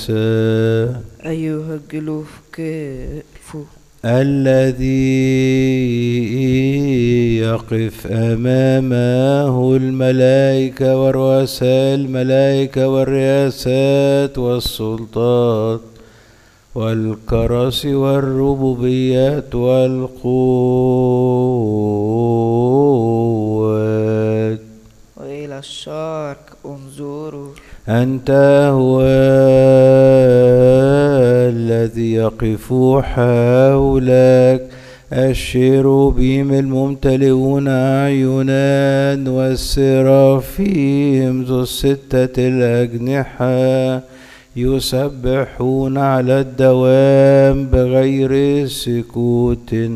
الرؤساء أيها الجلوف كفوا الذي يقف أمامه الملائكة ورؤساء الملائكة والرياسات والسلطات والكرس والربوبيات والقوات. وإلى الشرق انظروا، أنت هو الذي يقف حولك الشيروبيم الممتلئون أعينا والسرافيم ذو الستة الأجنحة يسبحون على الدوام بغير سكوت.